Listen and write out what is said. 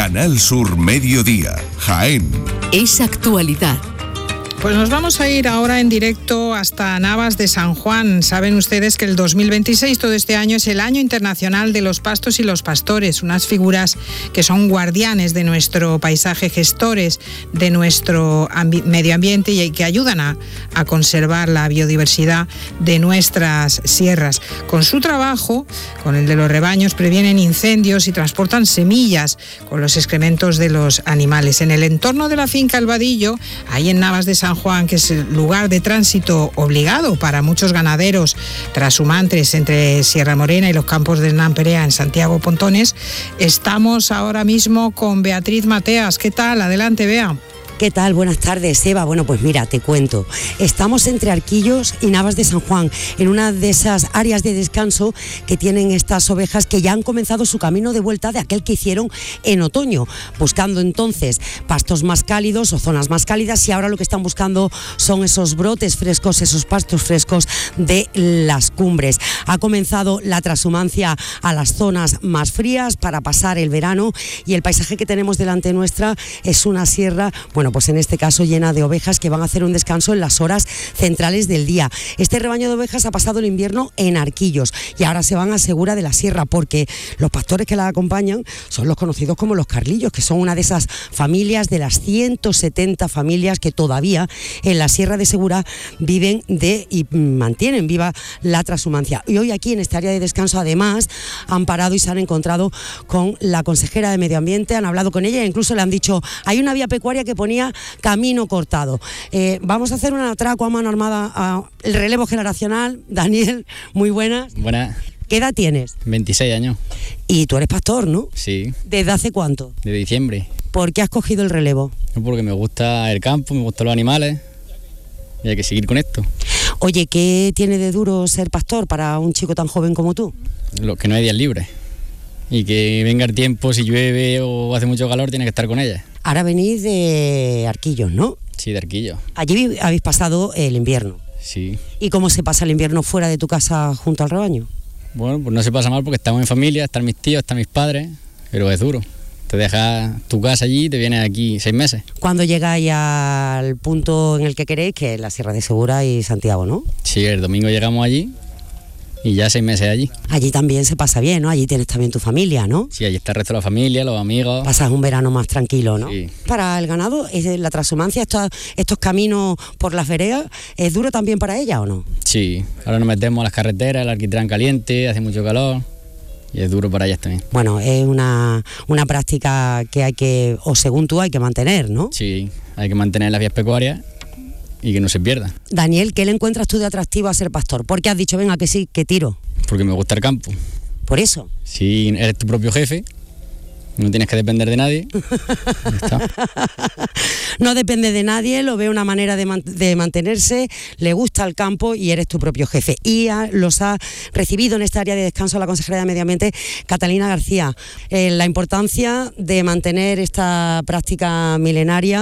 Canal Sur Mediodía, Jaén. Es actualidad. Pues nos vamos a ir ahora en directo hasta Navas de San Juan. Saben ustedes que el 2026, todo este año, es el Año Internacional de los Pastos y los Pastores, unas figuras que son guardianes de nuestro paisaje, gestores de nuestro medio ambiente y que ayudan a conservar la biodiversidad de nuestras sierras. Con su trabajo, con el de los rebaños, previenen incendios y transportan semillas con los excrementos de los animales. En el entorno de la finca El Vadillo, ahí en Navas de San Juan, que es el lugar de tránsito obligado para muchos ganaderos trashumantes entre Sierra Morena y los campos de Hernán Perea en Santiago Pontones, estamos ahora mismo con Beatriz Mateas. ¿Qué tal? Adelante, Bea. ¿Qué tal? Buenas tardes, Eva. Bueno, pues mira, te cuento. Estamos entre Arquillos y Navas de San Juan, en una de esas áreas de descanso que tienen estas ovejas que ya han comenzado su camino de vuelta de aquel que hicieron en otoño, buscando entonces pastos más cálidos o zonas más cálidas, y ahora lo que están buscando son esos brotes frescos, esos pastos frescos de las cumbres. Ha comenzado la transhumancia a las zonas más frías para pasar el verano, y el paisaje que tenemos delante nuestra es una sierra, bueno, pues en este caso llena de ovejas que van a hacer un descanso en las horas centrales del día. Este rebaño de ovejas ha pasado el invierno en Arquillos y ahora se van a Segura de la Sierra, porque los pastores que las acompañan son los conocidos como los Carlillos, que son una de esas familias, de las 170 familias que todavía en la Sierra de Segura viven y mantienen viva la transhumancia. Y hoy aquí en este área de descanso además han parado y se han encontrado con la consejera de Medio Ambiente, han hablado con ella e incluso le han dicho: hay una vía pecuaria que ponía camino cortado. Vamos a hacer un atraco a mano armada al relevo generacional. Daniel, muy buenas. Buenas. ¿Qué edad tienes? 26 años. Y tú eres pastor, ¿no? Sí. ¿Desde hace cuánto? De diciembre. ¿Por qué has cogido el relevo? Porque me gusta el campo, me gustan los animales y hay que seguir con esto. Oye, ¿qué tiene de duro ser pastor para un chico tan joven como tú? Lo que no hay días libres. Y que venga el tiempo, si llueve o hace mucho calor, tienes que estar con ella. Ahora venís de Arquillos, ¿no? Sí, de Arquillos. Allí habéis pasado el invierno. Sí. ¿Y cómo se pasa el invierno fuera de tu casa junto al rebaño? Bueno, pues no se pasa mal porque estamos en familia, están mis tíos, están mis padres, pero es duro. Te dejas tu casa allí y te vienes aquí 6 meses. ¿Cuándo llegáis al punto en el que queréis, que es la Sierra de Segura y Santiago, no? Sí, el domingo llegamos allí y ya 6 meses allí. Allí también se pasa bien, ¿no? Allí tienes también tu familia, ¿no? Sí, allí está el resto de la familia, los amigos. Pasas un verano más tranquilo, ¿no? Sí. Para el ganado, la transhumancia, estos caminos por las veredas, ¿es duro también para ella o no? Sí, ahora nos metemos a las carreteras, el alquitrán caliente, hace mucho calor y es duro para ellas también. Bueno, es una práctica que hay que, o según tú, hay que mantener, ¿no? Sí, hay que mantener las vías pecuarias y que no se pierda. Daniel, ¿qué le encuentras tú de atractivo a ser pastor? ¿Por qué has dicho, venga, que sí, que tiro? Porque me gusta el campo. ¿Por eso? Sí, eres tu propio jefe, no tienes que depender de nadie. No depende de nadie, lo ve una manera de mantenerse, le gusta el campo y eres tu propio jefe. Y los ha recibido en esta área de descanso la consejera de Medio Ambiente, Catalina García. La importancia de mantener esta práctica milenaria